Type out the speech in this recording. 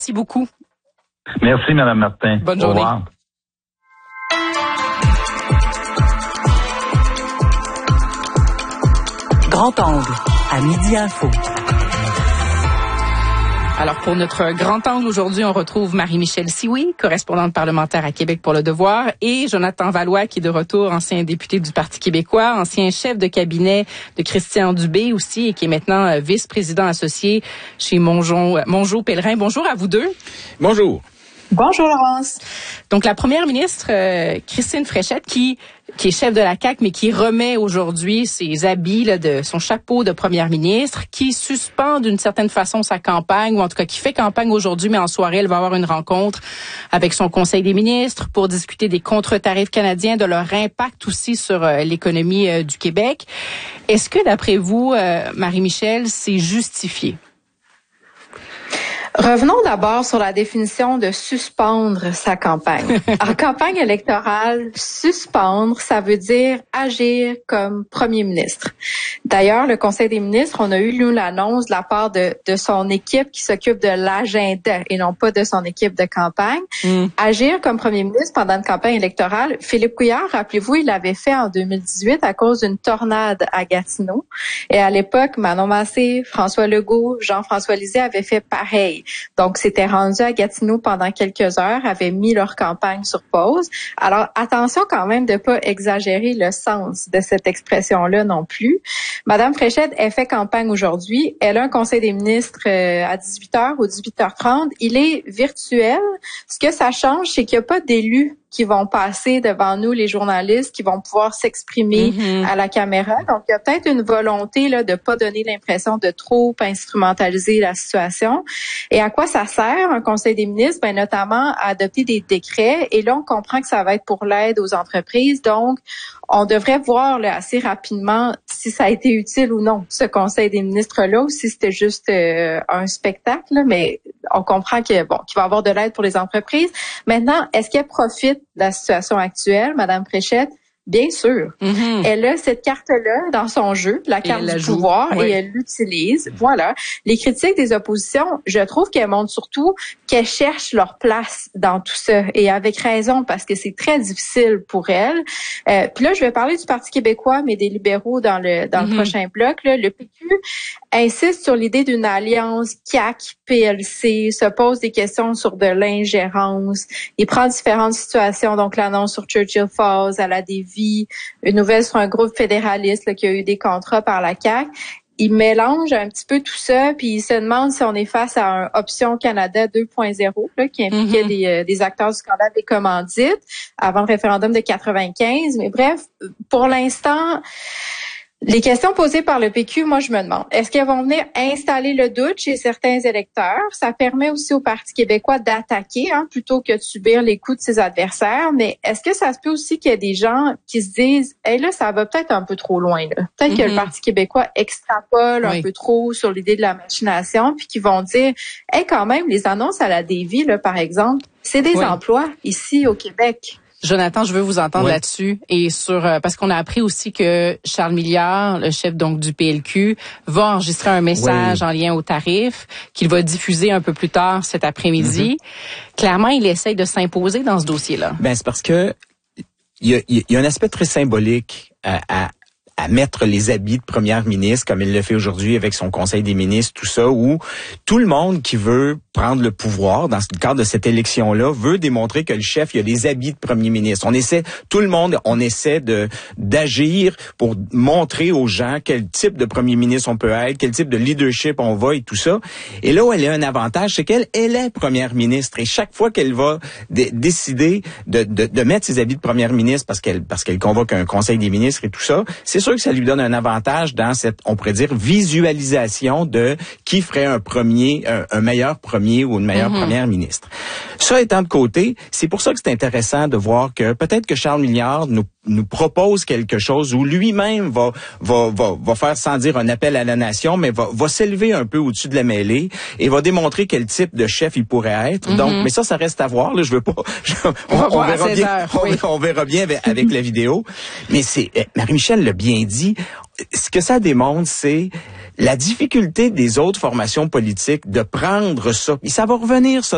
Merci beaucoup. Merci, Mme Martin. Bonne journée. Au revoir. Grand angle, à Midi Info. Alors, pour notre grand angle aujourd'hui, on retrouve Marie-Michèle Sioui, correspondante parlementaire à Québec pour Le Devoir, et Jonathan Vallois, qui est de retour, ancien député du Parti québécois, ancien chef de cabinet de Christian Dubé aussi, et qui est maintenant vice-président associé chez Mongeau Pellerin. Bonjour à vous deux. Bonjour. Bonjour Laurence. Donc la première ministre Christine Fréchette qui est chef de la CAQ mais qui remet aujourd'hui ses habits là, de son chapeau de première ministre, qui suspend d'une certaine façon sa campagne, ou en tout cas qui fait campagne aujourd'hui, mais en soirée elle va avoir une rencontre avec son conseil des ministres pour discuter des contre-tarifs canadiens, de leur impact aussi sur l'économie du Québec. Est-ce que d'après vous, Marie-Michèle, c'est justifié? Revenons d'abord sur la définition de suspendre sa campagne. En campagne électorale, suspendre, ça veut dire agir comme premier ministre. D'ailleurs, le Conseil des ministres, on a eu, nous, l'annonce de la part de son équipe qui s'occupe de l'agenda et non pas de son équipe de campagne. Agir comme premier ministre pendant une campagne électorale. Philippe Couillard, rappelez-vous, il l'avait fait en 2018 à cause d'une tornade à Gatineau. Et à l'époque, Manon Massé, François Legault, Jean-François Lisée avaient fait pareil. Donc, s'étaient rendus à Gatineau pendant quelques heures, avaient mis leur campagne sur pause. Alors, attention quand même de pas exagérer le sens de cette expression-là non plus. Madame Fréchette, elle fait campagne aujourd'hui. Elle a un conseil des ministres à 18h ou 18h30. Il est virtuel. Ce que ça change, c'est qu'il n'y a pas d'élus qui vont passer devant nous, les journalistes, qui vont pouvoir s'exprimer à la caméra. Donc, il y a peut-être une volonté là de pas donner l'impression de trop instrumentaliser la situation. Et à quoi ça sert, un conseil des ministres? Ben, notamment à adopter des décrets. Et là, on comprend que ça va être pour l'aide aux entreprises. Donc, on devrait voir là, assez rapidement si ça a été utile ou non, ce conseil des ministres-là, ou si c'était juste un spectacle. Là, mais on comprend que qu'il va y avoir de l'aide pour les entreprises. Maintenant, est-ce qu'elle profite de la situation actuelle, Mme Fréchette? Bien sûr. Elle a cette carte-là dans son jeu, la carte du pouvoir, et elle l'utilise. Voilà. Les critiques des oppositions, je trouve qu'elles montrent surtout qu'elles cherchent leur place dans tout ça. Et avec raison, parce que c'est très difficile pour elles. Puis là, je vais parler du Parti québécois, mais des libéraux dans le prochain bloc. Là. Le PQ insiste sur l'idée d'une alliance CAQ-PLC, se pose des questions sur de l'ingérence. Il prend différentes situations, donc l'annonce sur Churchill Falls, à la Davie, une nouvelle sur un groupe fédéraliste là, qui a eu des contrats par la CAQ. Il mélange un petit peu tout ça, puis il se demande si on est face à un Option Canada 2.0 là, qui impliquait des acteurs du scandale des commandites avant le référendum de 95. Mais bref, pour l'instant, les questions posées par le PQ, moi, je me demande, est-ce qu'elles vont venir installer le doute chez certains électeurs? Ça permet aussi au Parti québécois d'attaquer plutôt que de subir les coups de ses adversaires. Mais est-ce que ça se peut aussi qu'il y ait des gens qui se disent, hey, là, ça va peut-être un peu trop loin. Là. Peut-être que le Parti québécois extrapole un peu trop sur l'idée de la machination, puis qui vont dire, hey, quand même, les annonces à la Davie, là, par exemple, c'est des emplois ici au Québec. Jonathan, je veux vous entendre là-dessus et sur parce qu'on a appris aussi que Charles Milliard, le chef donc du PLQ, va enregistrer un message en lien aux tarifs qu'il va diffuser un peu plus tard cet après-midi. Clairement, il essaye de s'imposer dans ce dossier-là. Ben c'est parce que il y a un aspect très symbolique à mettre les habits de première ministre, comme il le fait aujourd'hui avec son conseil des ministres, tout ça, où tout le monde qui veut prendre le pouvoir dans le cadre de cette élection-là veut démontrer que le chef, il a des habits de premier ministre. Tout le monde essaie d'agir pour montrer aux gens quel type de premier ministre on peut être, quel type de leadership on va et tout ça. Et là où elle a un avantage, c'est qu'elle est première ministre. Et chaque fois qu'elle va décider de mettre ses habits de première ministre parce qu'elle convoque un conseil des ministres et tout ça, c'est sûr que ça lui donne un avantage dans cette, on pourrait dire, visualisation de qui ferait un meilleur premier ou une meilleure première ministre. Ça étant de côté, c'est pour ça que c'est intéressant de voir que peut-être que Charles Milliard nous propose quelque chose où lui-même va faire, sans dire un appel à la nation, mais va s'élever un peu au-dessus de la mêlée et va démontrer quel type de chef il pourrait être. Donc, mais ça reste à voir. Là, je veux pas. On verra bien avec la vidéo. Mais Marie-Michèle l'a bien dit. Ce que ça démontre, c'est la difficulté des autres formations politiques de prendre ça. Et ça va revenir, ça,